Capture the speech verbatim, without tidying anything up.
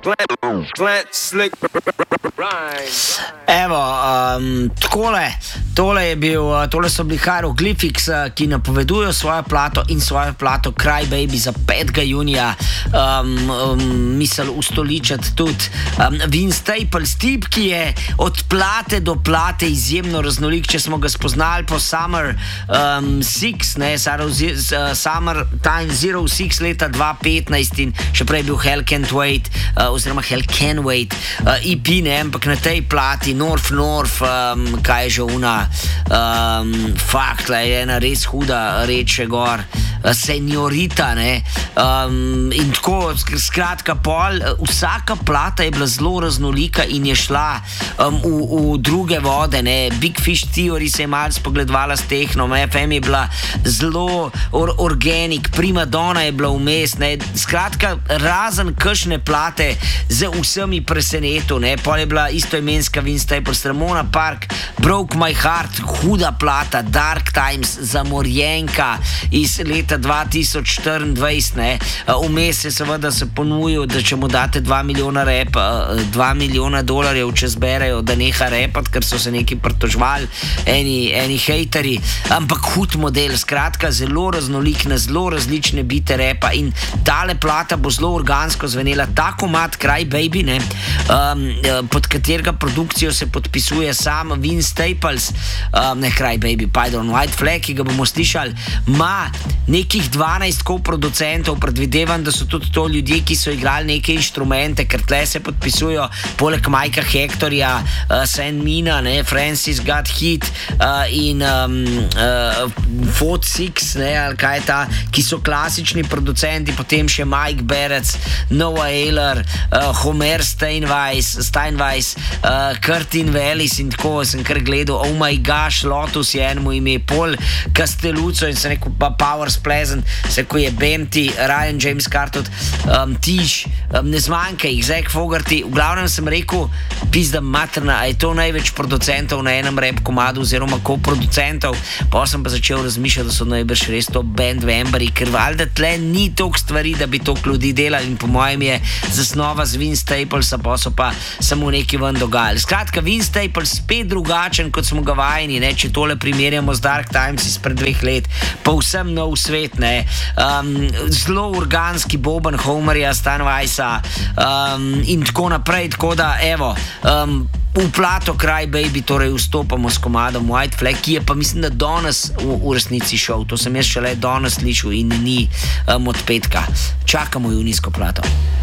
Evo, um, takole, tole, je bil, tole so bili Hieroglyphics, ki napovedujo svojo plato in svojo plato Cry Baby za petega junija. Um, um, misel ustoličati tudi um, Vince Staples, tip, ki je od plate do plate izjemno raznolik. Če smo ga spoznali po Summer um, Six, ne, Summer Time Zero Six leta dva petnajst in še prej bil Hell Can't Wait, uh, oziroma Hell Can Wait, uh, E P, ne, ampak na tej plati North North, um, kaj je že una, um, fakt, je ena res huda reč gor, uh, Senorita, ne, um, in tako, skratka, pol, vsaka plata je bila zelo raznolika in je šla um, v, v druge vode, ne, Big Fish Theory se je malo spogledovala s Technom, F M je bila zelo or, organic, Primadonna je bila vmes, ne, skratka, razen kakšne plate z vsemi presenetu, ne, pol je bila istoimenska Vince Staples, Ramona Park, Broke My Heart, huda plata, Dark Times, zamorjenka iz leta dva tisoč štiriindvajset, ne, vmes je seveda se ponujil, da če mu date dva milijona rep, dva milijona dolarjev, če zberejo, da neha repat, ker so se neki pritožvali, eni, eni hejteri, ampak hud model, skratka, zelo raznolik na zelo različne bite repa in tale plata bo zelo organsko zvenela, tako mat Cry Baby, ne, um, pod katerega produkcijo se podpisuje sam Vince Staples, um, ne Cry Baby, pardon, White Flag, ki ga bomo slišali, ima nekih dvanajst producentov, predvidevam, da so tudi to ljudje, ki so igrali neke inštrumente, ker tle se podpisujo poleg Mikea Hectorja, uh, Sam Mina, ne, Francis Got Hit uh, in um, uh, Fort Six, ne, ali kaj je ta, ki so klasični producenti, potem še Mike Barrett, Noah Ayler, uh, Homer Steinweiss, Steinweiss, uh, Curtin Wellis in tako sem kar gledal, oh my gosh, Lotus je enemu ime, Paul Castelluccio in se neko pa Powers Pleasant, se ko je Bempty, Ryan James Cartot, um, Tiš, um, ne zmanjka jih, Zack Fogerty, v glavnem sem rekel, pizda materna, a je to največ producentov na enem rap komadu oziroma koproducentov, pa sem pa začel razmišljati, da so najbrž res to band Vemberi, ker valjda tle ni toliko stvari, da bi toliko ljudi delali in po mojem je zasnova z Vince Staplesa, pa so pa samo neki ven dogajali. Skratka, Vince Staples spet drugačen, kot smo ga vajeni, ne, če tole primerjamo z Dark Times izpred dveh let, pa vsem nov svet, ne, um, zelo organski boben Homerja, Steinweissa um, in tako naprej, tako da, evo, um, v plato Cry Baby torej vstopamo s komadom White Flag, ki je pa mislim, da danes v, v resnici šel, to sem jaz šele danes slišal in ni um, od petka. Čakamo junijsko plato.